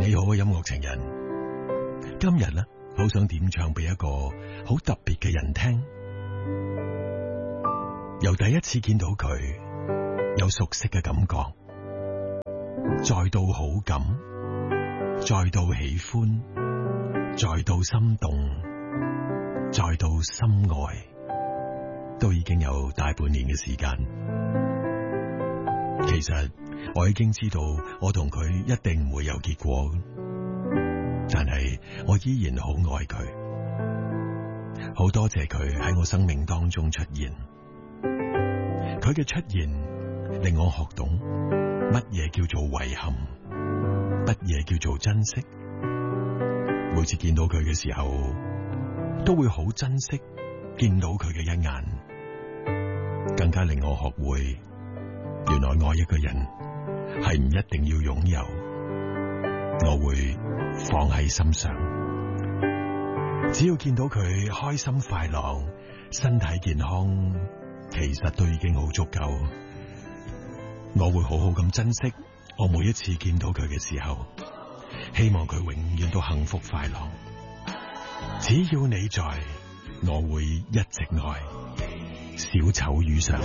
你好，音樂情人，今日呢，好想點唱俾一個好特別嘅人聽。由第一次見到佢，有熟悉嘅感覺，再到好感，再到喜歡，再到心動，再到心愛，都已經有大半年嘅時間。其實我已經知道我同佢一定唔會有結果，但係我依然好愛佢，好多謝佢喺我生命當中出現。佢嘅出現令我學懂乜嘢叫做遺憾，乜嘢叫做珍惜。每次見到佢嘅時候，都會好珍惜見到佢嘅一眼，更加令我學會原來愛一個人係唔一定要擁有，我會放喺心上。只要見到佢開心快樂，身體健康，其實都已經好足夠。我會好好咁珍惜我每一次見到佢嘅時候，希望佢永遠都幸福快樂。只要你在，我會一直愛。小丑遇上。